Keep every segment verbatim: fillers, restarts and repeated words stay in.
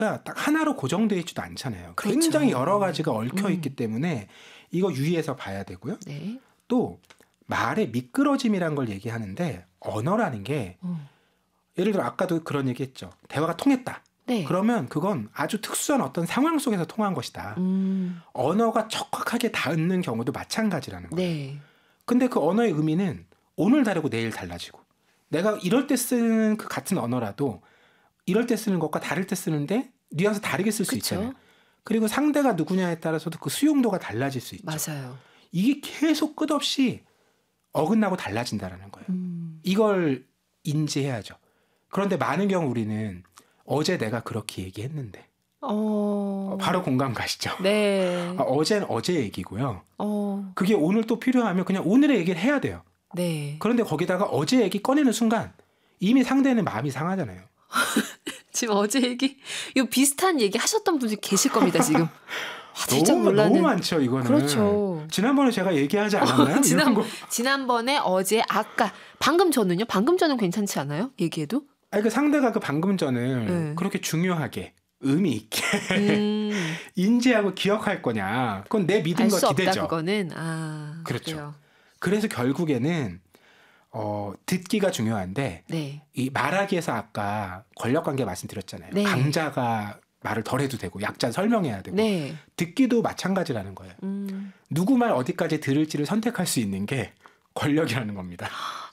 딱 하나로 고정되어 있지도 않잖아요. 그렇죠. 굉장히 여러 가지가 얽혀 음. 있기 때문에 이거 유의해서 봐야 되고요. 네. 또 말의 미끄러짐이란 걸 얘기하는데 언어라는 게 어. 예를 들어 아까도 그런 얘기했죠. 대화가 통했다. 네. 그러면 그건 아주 특수한 어떤 상황 속에서 통한 것이다. 음. 언어가 척박하게 닿는 경우도 마찬가지라는 거예요. 네. 근데 그 언어의 의미는 오늘 다르고 내일 달라지고 내가 이럴 때 쓰는 그 같은 언어라도 이럴 때 쓰는 것과 다를 때 쓰는데 뉘앙스 다르게 쓸 수 있잖아요. 그리고 상대가 누구냐에 따라서도 그 수용도가 달라질 수 있죠. 맞아요. 이게 계속 끝없이 어긋나고 달라진다는 거예요. 음. 이걸 인지해야죠. 그런데 많은 경우 우리는 어제 내가 그렇게 얘기했는데 어... 바로 공감 가시죠? 네. 아, 어제는 어제 얘기고요. 어... 그게 오늘 또 필요하면 그냥 오늘의 얘기를 해야 돼요. 네. 그런데 거기다가 어제 얘기 꺼내는 순간 이미 상대는 마음이 상하잖아요. 지금 어제 얘기 이거 비슷한 얘기 하셨던 분들 계실 겁니다. 지금. 너무, 놀라는... 너무 많죠 이거는. 그렇죠. 지난번에 제가 얘기하지 않았나요? 어, 지난, 거. 지난번에 어제 아까 방금 전은요? 방금 전은 괜찮지 않아요? 얘기해도? 아니 그 상대가 그 방금 전을 네. 그렇게 중요하게 의미 있게 음. 인지하고 기억할 거냐? 그건 내 믿음과 알 수 기대죠. 없다 그거는. 아, 그렇죠. 그래요. 그래서 결국에는 어, 듣기가 중요한데 네. 이 말하기에서 아까 권력관계 말씀드렸잖아요. 네. 강자가 말을 덜 해도 되고 약자는 설명해야 되고 네. 듣기도 마찬가지라는 거예요. 음. 누구 말 어디까지 들을지를 선택할 수 있는 게 권력이라는 겁니다.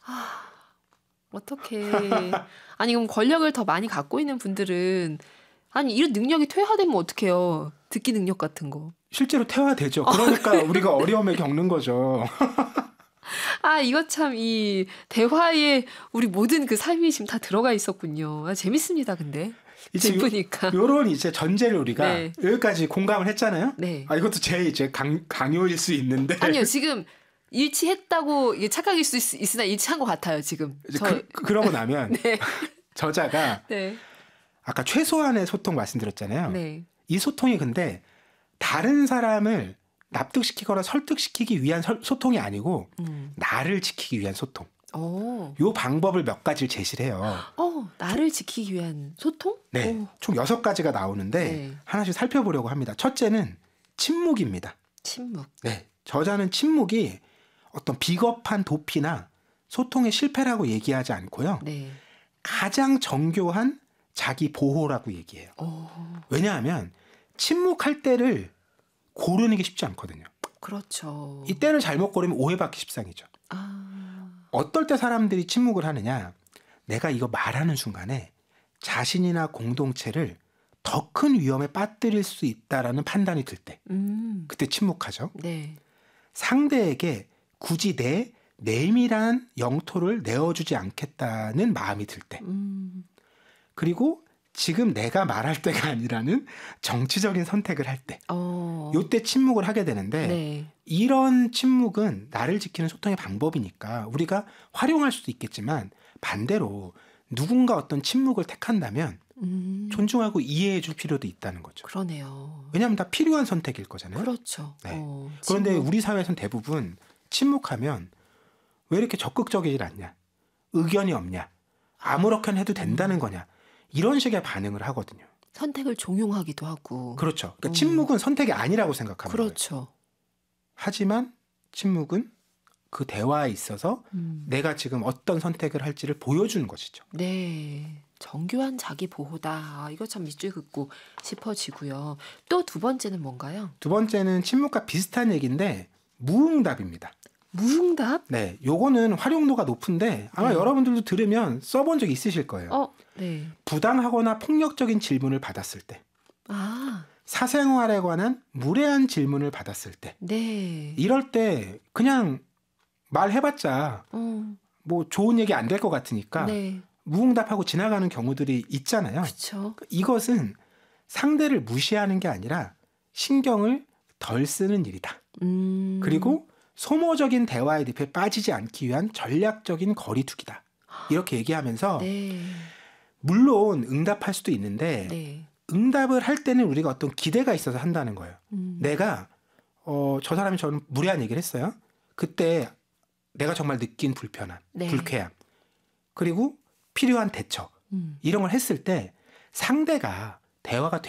어떡해. 아니 그럼 권력을 더 많이 갖고 있는 분들은 아니 이런 능력이 퇴화되면 어떡해요. 듣기 능력 같은 거. 실제로 퇴화되죠. 그러니까 우리가 어려움을 겪는 거죠. 아 이거 참 이 대화에 우리 모든 그 삶이 지금 다 들어가 있었군요. 아, 재밌습니다. 근데 이제 예쁘니까. 요런 이제 전제를 우리가 네. 여기까지 공감을 했잖아요. 네. 아 이것도 제 이제 강, 강요일 수 있는데. 아니요 지금 일치했다고 이게 착각일 수 있, 있으나 일치한 것 같아요 지금. 이제 저... 그, 그러고 나면 네. 저자가 네. 아까 최소한의 소통 말씀드렸잖아요. 네. 이 소통이 근데 다른 사람을 납득시키거나 설득시키기 위한 설, 소통이 아니고 음. 나를 지키기 위한 소통. 오. 요 방법을 몇 가지를 제시를 해요. 어, 나를 지키기 위한 소통? 네, 오. 총 여섯 가지가 나오는데 네. 하나씩 살펴보려고 합니다. 첫째는 침묵입니다. 침묵. 네, 저자는 침묵이 어떤 비겁한 도피나 소통의 실패라고 얘기하지 않고요. 네. 가장 정교한 자기 보호라고 얘기해요. 오. 왜냐하면 침묵할 때를 고르는 게 쉽지 않거든요. 그렇죠. 이 때를 잘못 고르면 오해받기 십상이죠. 아. 어떨 때 사람들이 침묵을 하느냐? 내가 이거 말하는 순간에 자신이나 공동체를 더 큰 위험에 빠뜨릴 수 있다라는 판단이 들 때, 음. 그때 침묵하죠. 네. 상대에게 굳이 내 내밀한 영토를 내어주지 않겠다는 마음이 들 때, 음. 그리고 지금 내가 말할 때가 아니라는 정치적인 선택을 할 때, 어. 요때 침묵을 하게 되는데 네. 이런 침묵은 나를 지키는 소통의 방법이니까 우리가 활용할 수도 있겠지만 반대로 누군가 어떤 침묵을 택한다면 음. 존중하고 이해해 줄 필요도 있다는 거죠. 그러네요. 왜냐하면 다 필요한 선택일 거잖아요. 그렇죠. 네. 어, 그런데 침묵. 우리 사회에서는 대부분 침묵하면 왜 이렇게 적극적이질 않냐? 의견이 없냐? 아무렇게나 해도 된다는 거냐? 이런 식의 반응을 하거든요. 선택을 종용하기도 하고. 그렇죠. 그러니까 음. 침묵은 선택이 아니라고 생각하는 거예요. 그렇죠. 하지만 침묵은 그 대화에 있어서 음. 내가 지금 어떤 선택을 할지를 보여주는 것이죠. 네. 정교한 자기 보호다. 아, 이거 참 밑줄 긋고 싶어지고요. 또 두 번째는 뭔가요? 두 번째는 침묵과 비슷한 얘기인데 무응답입니다. 무응답? 네, 요거는 활용도가 높은데 아마 네. 여러분들도 들으면 써본 적 있으실 거예요. 어, 네. 부당하거나 폭력적인 질문을 받았을 때, 아, 사생활에 관한 무례한 질문을 받았을 때, 네. 이럴 때 그냥 말해봤자 어, 뭐 좋은 얘기 안 될 것 같으니까 네. 무응답하고 지나가는 경우들이 있잖아요. 그렇죠. 이것은 상대를 무시하는 게 아니라 신경을 덜 쓰는 일이다. 음. 그리고 소모적인 대화의 늪에 빠지지 않기 위한 전략적인 거리두기다. 이렇게 얘기하면서 네. 물론 응답할 수도 있는데 네. 응답을 할 때는 우리가 어떤 기대가 있어서 한다는 거예요. 음. 내가 어, 저 사람이 저는 무례한 얘기를 했어요. 그때 내가 정말 느낀 불편함, 네. 불쾌함, 그리고 필요한 대처 음. 이런 걸 했을 때 상대가 대화가